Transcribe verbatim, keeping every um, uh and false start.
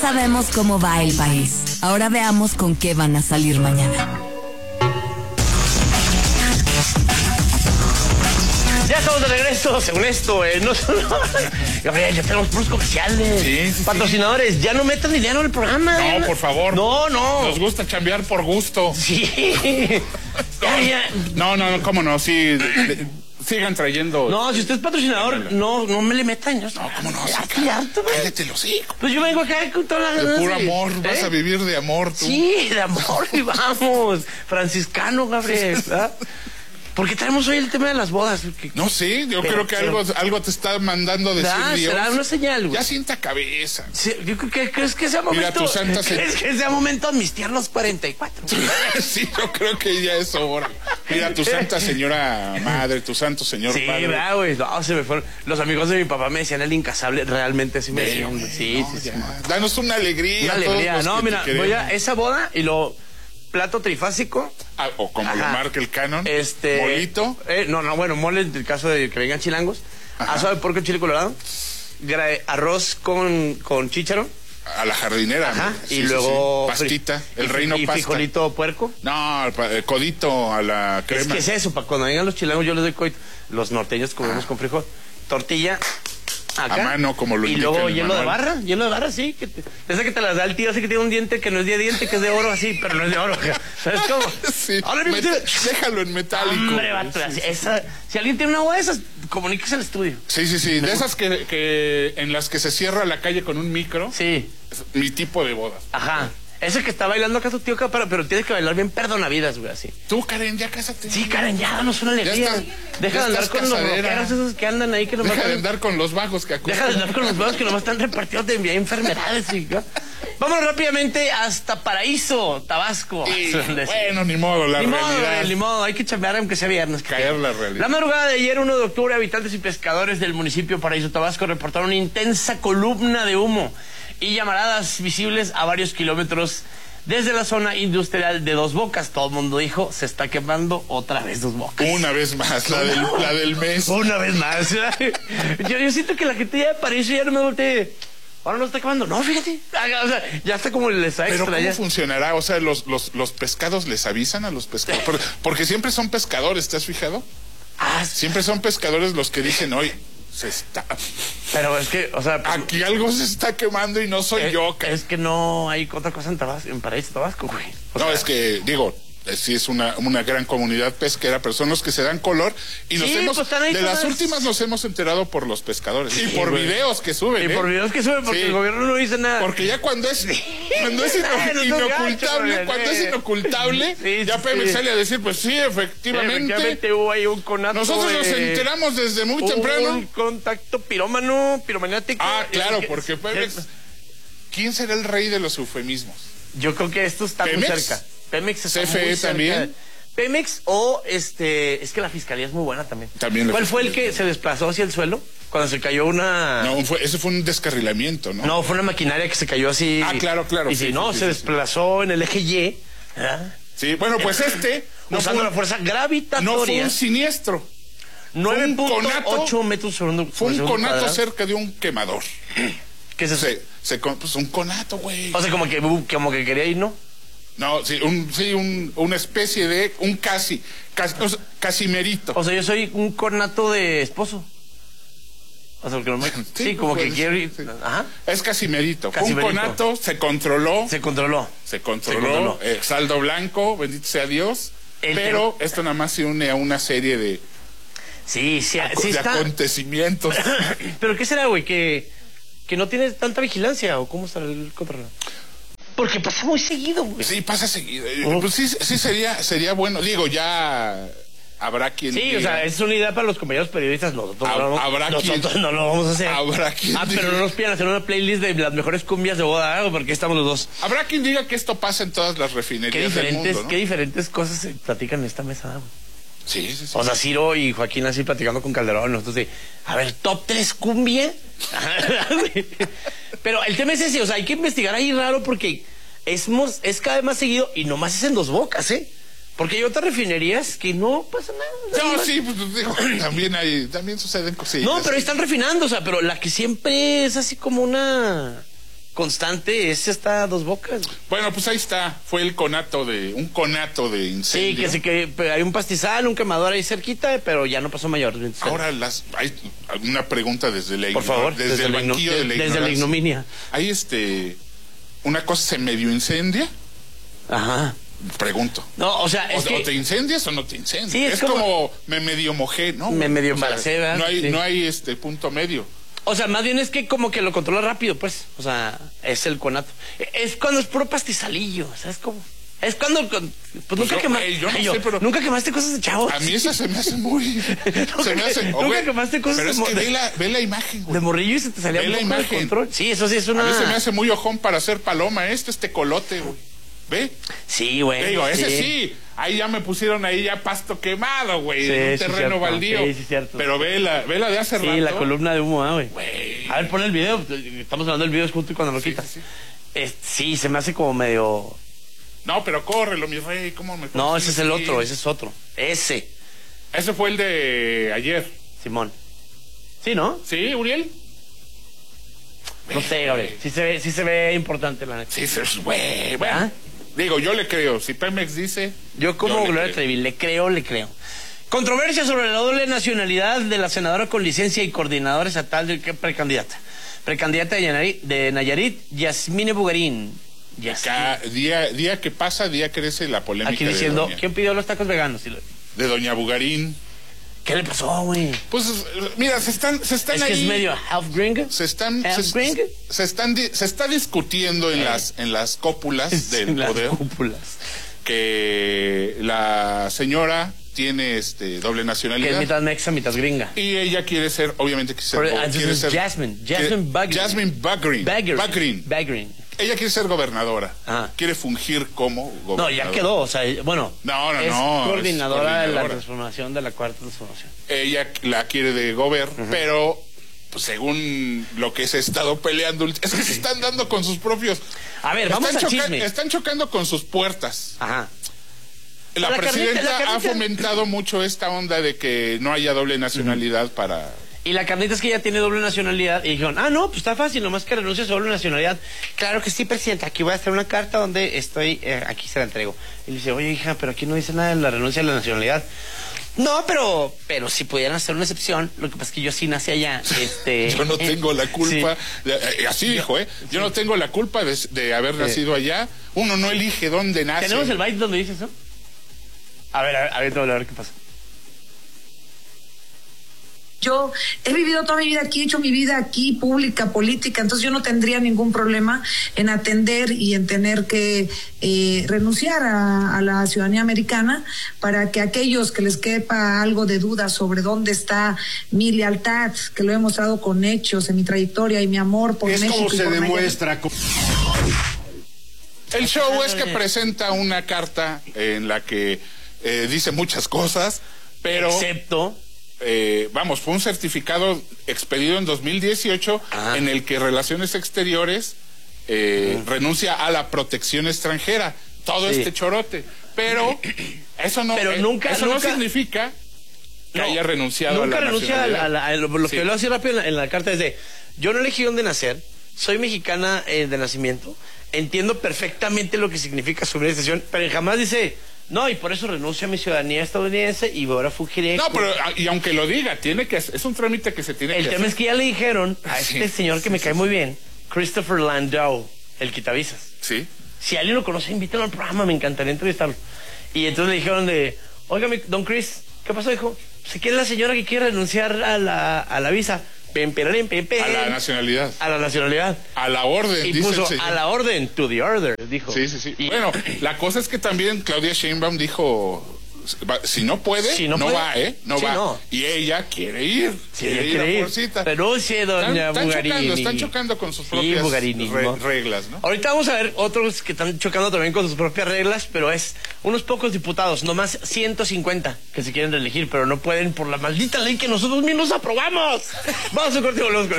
sabemos cómo va el país. Ahora veamos con qué van a salir mañana. Ya estamos de regreso, según esto, eh, no, no, Gabriel, ya tenemos puros comerciales, sí, sí, patrocinadores, sí. Ya no metan dinero en el programa. No, por favor. No, no. Nos gusta chambear por gusto. Sí. ya, ya. No, no, no, cómo no, sí, de, de, sigan trayendo. No, si usted es patrocinador, no, no me le metan. Yo, no, cómo no, ya, sí, ya, harto, cállate los hijos. Pues yo vengo acá con toda la... De puro sí. amor, ¿eh? Vas a vivir de amor tú. Sí, de amor, y vamos. Franciscano, Gabriel, ¿verdad? ¿Por qué traemos hoy el tema de las bodas? No sé, yo pero, creo que pero, algo, algo te está mandando decir da, Dios. será una señal, güey. Ya sienta cabeza. Sí, yo creo que crees que sea momento. Mira, tu santa ¿Crees que sea momento de amnistiar los cuarenta y cuatro? Sí, yo creo que ya es hora. Mira, tu santa señora madre, tu santo señor sí, padre. Sí, güey. No, se me fueron. Los amigos de mi papá me decían el incasable, realmente así me decían. Sí, no, sí, sí. Danos una alegría. Una alegría. Todos los no, que mira, voy a esa boda y lo. Plato trifásico. Ah, o como Ajá. lo marca el canon. Este. Molito. Eh, no, no, bueno, mole en el caso de que vengan chilangos. Asado de puerco en chile colorado. Arroz con, con chícharo. A la jardinera. Ajá. Sí, y sí, luego. sí. Pastita. El reino y pasta. ¿Y frijolito puerco? No, el codito a la crema. Es que es eso, para cuando vengan los chilangos yo les doy codito. Los norteños comemos ah. con frijol. Tortilla. Acá. A mano, como lo y indica luego el hielo manual. de barra, hielo de barra, sí. Que te, esa que te las da el tío, así que tiene un diente que no es de diente, que es de oro, así, pero no es de oro. ¿Sabes cómo? Sí. Ahora Met déjalo en metálico. Hombre, vato, así, esa, si alguien tiene una boda de esas, comuníquese al estudio. Sí, sí, sí. De esas que, que en las que se cierra la calle con un micro. Sí. Es mi tipo de boda. Ajá. Ese que está bailando acá tu tío, pero, pero tiene que bailar bien perdonavidas, güey, así. Tú, Karen, ya cásate. Sí, Karen, ya danos una alegría. Estás, Deja de andar con casadera. Los rockeros esos que andan ahí que nomás. Deja de andar con los vagos que acusan. Deja de andar con los vagos que nomás están repartidos de enviar enfermedades. Y, ¿no? Vámonos rápidamente hasta Paraíso, Tabasco. Sí, bueno, ni modo, la ni realidad. Modo, ni modo, hay que chambear aunque sea viernes. Caer la realidad. La madrugada de ayer, uno de octubre, habitantes y pescadores del municipio Paraíso, Tabasco, reportaron una intensa columna de humo y llamaradas visibles a varios kilómetros desde la zona industrial de Dos Bocas. Todo el mundo dijo, se está quemando otra vez Dos Bocas. Una vez más, la del, la del mes. Una vez más. yo, yo siento que la gente ya de Paraíso ya no me voltee. Ahora no está quemando. No, fíjate. O sea, ya está como les ha Pero extrañado. ¿cómo funcionará? O sea, los, los, los pescados les avisan a los pescadores. Porque, porque siempre son pescadores, ¿te has fijado? Ah, siempre son pescadores los que dicen, hoy se está... Pero es que, o sea... Aquí algo se está quemando y no soy es, yo. Es que no hay otra cosa en, Tabasco, en Paraíso, Tabasco, güey. O no, sea, es que, digo... sí es una, una gran comunidad pesquera, pero son los que se dan color y nos sí, hemos, pues de cosas... las últimas nos hemos enterado por los pescadores sí, y por güey. videos que suben. Y ¿eh? por videos que suben porque sí. El gobierno no dice nada. Porque ya cuando es, cuando es ino, no inocultable, gacho, cuando es inocultable, sí, ya sí, Pemex sí. sale a decir, pues sí, efectivamente. Sí, efectivamente hubo ahí un conato. Nosotros de... nos enteramos desde muy un temprano. Un contacto pirómano, piromaniático. Ah, claro, que, porque Pemex, es... ¿quién será el rey de los eufemismos? Yo creo que esto está ¿Pemex? muy cerca. Pemex está C F E muy cerca. también. Pemex o este, es que la fiscalía es muy buena también. También ¿Cuál fue el que se desplazó hacia el suelo cuando se cayó una? No, fue, ese fue un descarrilamiento, ¿no? No, fue una maquinaria que se cayó así. Ah, claro, claro. Y sí, si no, sí, se sí, desplazó sí. en el eje Y. ¿verdad? Sí, bueno, pues este no usando la fuerza gravitatoria. No fue un siniestro. nueve punto ocho metros sobre segundo. Fue un conato cuadrado. Cerca de un quemador. ¿Qué es eso? Se, se, pues un conato, güey. O sea, como que, como que quería ir, ¿no? No, sí, un, sí un, una especie de, un casi, casi, o sea, casimerito. O sea, yo soy un conato de esposo. O sea, porque no me... sí, sí, como pues, que quiero ir... Sí. Ajá. Es casimerito. casimerito. Un conato, se controló. Se controló. Se controló. Se controló. Eh, saldo blanco, bendito sea Dios. El pero tema... esto nada más se une a una serie de... Sí, sí, aco sí de está... acontecimientos. ¿Pero qué será, güey? ¿Que, que no tiene tanta vigilancia o cómo estará el control? Porque pasa muy seguido, güey. Sí, pasa seguido. Oh. Pues sí, sí sería, sería bueno. Digo, ya habrá quien sí, diga. O sea, es una idea para los compañeros periodistas. Nosotros, ha, no, habrá nosotros quien, no lo vamos a hacer. Habrá quien Ah, diga. pero no nos pidan hacer una playlist de las mejores cumbias de boda, ¿eh? Porque estamos los dos. Habrá quien diga que esto pasa en todas las refinerías ¿Qué diferentes, del mundo, ¿no? Qué diferentes cosas se platican en esta mesa, güey. Sí, sí, sí. O sea, Ciro y Joaquín así platicando con Calderón. Nosotros de, a ver, top tres cumbia. Pero el tema es ese, o sea, hay que investigar ahí raro porque es, es cada vez más seguido y nomás es en Dos Bocas, ¿eh? Porque hay otras refinerías que no pasa nada. No, más. sí, pues digo, también hay, también suceden cosillas. No, pero ahí están refinando, o sea, pero la que siempre es así como una... constante, ese está a dos bocas. Bueno, pues ahí está, fue el conato de, un conato de incendio. Sí, que sí, que hay un pastizal, un quemador ahí cerquita, pero ya no pasó mayor. Ahora, las, hay una pregunta desde la Por favor, desde, desde el banquillo de la Desde la ignominia. Hay este, una cosa se medio incendia. Ajá. Pregunto. No, o sea, es o, que... o te incendias o no te incendias. Sí, es, es como... como me medio mojé, ¿no? Me medio o sea, embaracé, ¿verdad? No hay, sí. no hay este punto medio. O sea, más bien es que como que lo controla rápido, pues. O sea, es el conato. Es cuando es puro pastizalillo, ¿sabes cómo? Es cuando... Pues, pues nunca yo, quemaste... Hey, yo no Ay, sé, pero... Nunca quemaste cosas de chavos. A mí esa se me hace muy... se me hace... Nunca güey, quemaste cosas pero de... es que ve la, ve la imagen, güey. De morrillo y se te salía ve un la poco de imagen. control. Sí, eso sí es una... A mí se me hace muy ojón para hacer paloma. Este, este colote, güey. ¿Ve? Sí, güey. Digo, ese sí. sí. Ahí ya me pusieron ahí ya pasto quemado, güey. Sí, en un sí, terreno cierto. baldío. Sí, sí, cierto. Pero ve la, ve la de hace Sí, rato. la columna de humo, ¿eh, güey? Güey. A ver, pon el video. Estamos hablando del video justo cuando lo Sí, quitas. sí, sí. Es- sí, se me hace como medio... No, pero córrelo, mi rey. ¿Cómo me No, ese sí, es el sí. otro, ese es otro. Ese, Ese fue el de ayer. Simón. ¿Sí, no? ¿Sí, Uriel? No sé, Gabriel. Sí se ve, sí se ve importante, la neta. Sí, sí, güey. Bueno, ¿Ah? digo, yo le creo. Si Pemex dice... Yo como yo le Gloria creo. Trevi, le creo, le creo. Controversia sobre la doble nacionalidad de la senadora con licencia y coordinadora estatal de ¿qué precandidata? Precandidata de Nayarit, de Nayarit Yasmine Bugarín. Yasmine. Cada día, día que pasa, día crece la polémica. Aquí diciendo, de doña, ¿quién pidió los tacos veganos? de doña Bugarín. ¿Qué le pasó, güey? Pues, mira, se están, se están Es ahí... que es medio half gringo. Se están, half se, gringo. se están, di- se está discutiendo en Eh. las, en las cópulas del En las poder cúpulas. que la señora tiene este doble Que es nacionalidad mitad mexa, mitad gringa. y ella quiere ser, obviamente quiere ser, Pero, go- entonces quiere es ser Jasmine, quiere- Jasmine Bugarin. Jasmine Bugarin. Baggerin. Bugarin. Baggerin. Ella quiere ser gobernadora. Ajá. Quiere fungir como No, gobernadora. ya quedó, o sea, bueno. No, no, es no, es coordinadora de la coordinadora. transformación de la cuarta transformación. Ella la quiere de gober, pero pues, según lo que se ha estado peleando, ulti- es que se están dando con sus propios. A ver, vamos están al choca- chisme. Están chocando con sus puertas. Ajá. La, La carnita- presidenta la carnita- ha fomentado mucho esta onda de que no haya doble nacionalidad para... Y la carnita es que ella tiene doble nacionalidad. Y dijeron, ah, no, pues está fácil, nomás que renuncie a su doble nacionalidad. Claro que sí, presidenta, aquí voy a hacer una carta donde estoy, eh, aquí se la entrego. Y le dice, oye, hija, pero aquí no dice nada de la renuncia a la nacionalidad. No, pero, pero si pudieran hacer una excepción, lo que pasa es que yo sí nací allá. Este, Yo no tengo la culpa, Sí. de- eh, así dijo, ¿eh? Yo no tengo la culpa de, de haber nacido allá. Uno no elige dónde nace. ¿Tenemos el byte donde dice eso? A ver, a ver, a ver, a ver qué pasa. Yo he vivido toda mi vida aquí, he hecho mi vida aquí, pública, política, entonces yo no tendría ningún problema en atender y en tener que eh, renunciar a, a la ciudadanía americana para que aquellos que les quepa algo de duda sobre dónde está mi lealtad, que lo he mostrado con hechos en mi trayectoria y mi amor por Es México. como y se por Nayarit. demuestra. co- El show es que presenta una carta en la que eh, dice muchas cosas, pero... Excepto... Eh, vamos, fue un certificado expedido en dos mil dieciocho Ah. en el que Relaciones Exteriores eh, renuncia a la protección extranjera. Todo Sí. este chorote. Pero eso no, Pero eh, nunca- eso nunca- no significa que No, haya renunciado Nunca a la renuncia a, la- a la- a lo, lo Sí. que lo hace rápido en la, en la carta es de, yo no elegí dónde nacer, soy mexicana eh, de nacimiento, entiendo perfectamente lo que significa su decisión, pero jamás dice, no, y por eso renuncio a mi ciudadanía estadounidense y ahora fugiré. No, pero a- y aunque lo diga, tiene que es un trámite que se tiene El que tema hacer. es que ya le dijeron a Sí, este señor que me sí, cae sí. muy bien, Christopher Landau, el quitavisas. Sí. Si alguien lo conoce, invítalo al programa, me encantaría entrevistarlo. Y entonces le dijeron de, oiga, mi- don Chris, ¿qué pasó, hijo? ¿Se quiere la señora que quiere renunciar a la, a la visa? Pem, perem, pem, pem. A la nacionalidad. A la nacionalidad. A la orden, Y dice puso el señor. a la orden, to the order, dijo. Sí, sí, sí. Y- Bueno, la cosa es que también Claudia Sheinbaum dijo, va- si no puede, Si no, no puede, va, ¿eh? No sí, va. no. Y ella quiere ir. Sí, quiere ir quiere a ir. por cita. Renuncie, doña Están- están Bugarini. chocando, están chocando con sus Sí, propias Bugarini, re- ¿no? reglas, ¿no? Ahorita vamos a ver otros que están chocando también con sus propias reglas, pero es unos pocos diputados, nomás ciento cincuenta que se quieren reelegir, pero no pueden por la maldita ley que nosotros mismos aprobamos. Vamos a corte y volvemos con